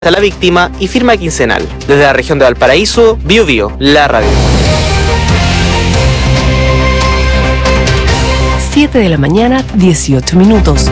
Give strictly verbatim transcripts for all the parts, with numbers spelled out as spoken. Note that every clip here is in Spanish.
a la víctima y firma quincenal. Desde la región de Valparaíso, Bio Bio, la radio. siete de la mañana, dieciocho minutos.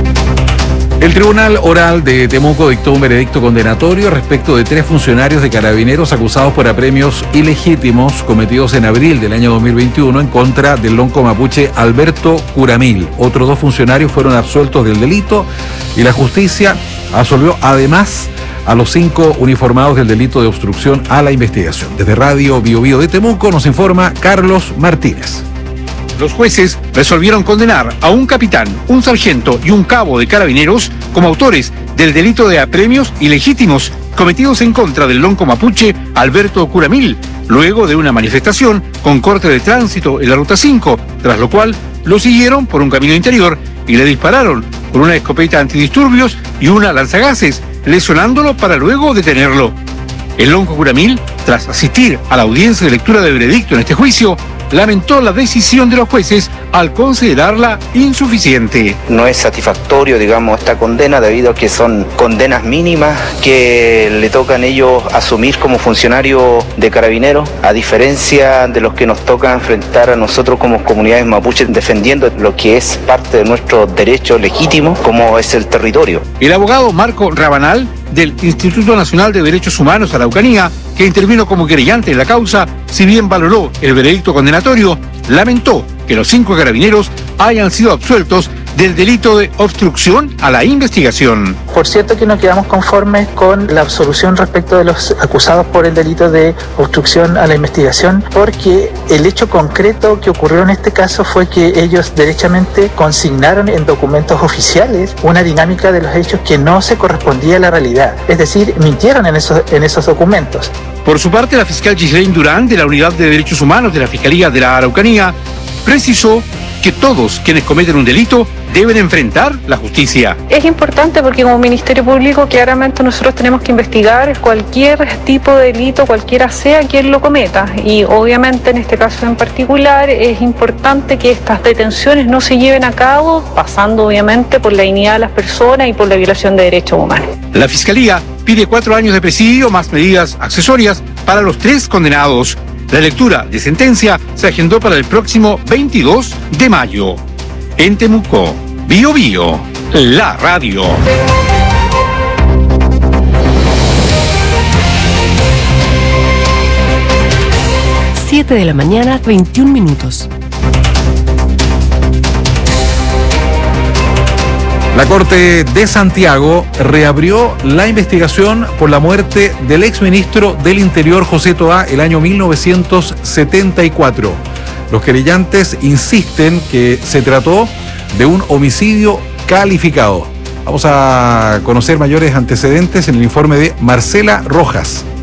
El Tribunal Oral de Temuco dictó un veredicto condenatorio respecto de tres funcionarios de Carabineros acusados por apremios ilegítimos cometidos en abril del año dos mil veintiuno en contra del lonco mapuche Alberto Curamil. Otros dos funcionarios fueron absueltos del delito y la justicia absolvió además a los cinco uniformados del delito de obstrucción a la investigación. Desde Radio Bio Bio de Temuco nos informa Carlos Martínez. Los jueces resolvieron condenar a un capitán, un sargento y un cabo de Carabineros como autores del delito de apremios ilegítimos cometidos en contra del lonco mapuche Alberto Curamil, luego de una manifestación con corte de tránsito en la Ruta cinco, tras lo cual lo siguieron por un camino interior y le dispararon con una escopeta antidisturbios y una lanzagases, lesionándolo para luego detenerlo. El lonco Curamil, tras asistir a la audiencia de lectura de veredicto en este juicio, lamentó la decisión de los jueces al considerarla insuficiente. No es satisfactorio, digamos, esta condena debido a que son condenas mínimas que le tocan ellos asumir como funcionarios de Carabineros, a diferencia de los que nos toca enfrentar a nosotros como comunidades mapuches defendiendo lo que es parte de nuestro derecho legítimo, como es el territorio. El abogado Marco Rabanal, del Instituto Nacional de Derechos Humanos Araucanía, que intervino como querellante en la causa, si bien valoró el veredicto condenatorio, lamentó que los cinco carabineros hayan sido absueltos del delito de obstrucción a la investigación. Por cierto que no quedamos conformes con la absolución respecto de los acusados por el delito de obstrucción a la investigación, porque el hecho concreto que ocurrió en este caso fue que ellos derechamente consignaron en documentos oficiales una dinámica de los hechos que no se correspondía a la realidad, es decir, mintieron en esos, en esos documentos. Por su parte, la fiscal Gislaine Durán, de la Unidad de Derechos Humanos de la Fiscalía de la Araucanía, precisó que todos quienes cometen un delito deben enfrentar la justicia. Es importante porque como Ministerio Público claramente nosotros tenemos que investigar cualquier tipo de delito, cualquiera sea quien lo cometa, y obviamente en este caso en particular es importante que estas detenciones no se lleven a cabo pasando obviamente por la dignidad de las personas y por la violación de derechos humanos. La Fiscalía pide cuatro años de presidio más medidas accesorias para los tres condenados. La lectura de sentencia se agendó para el próximo veintidós de mayo. En Temuco, Bio Bio, la radio. siete de la mañana, veintiún minutos. La Corte de Santiago reabrió la investigación por la muerte del exministro del Interior José Toá el año mil novecientos setenta y cuatro. Los querellantes insisten que se trató de un homicidio calificado. Vamos a conocer mayores antecedentes en el informe de Marcela Rojas.